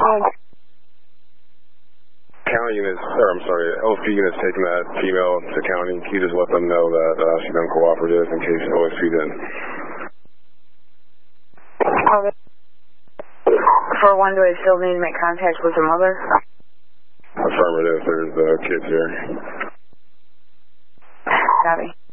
County units, or I'm sorry, OSP units taking that female to county. Can you just let them know that she's uncooperative in case OSP's in? For one, do I still need to make contact with the mother? Affirmative, there's kids here. Copy.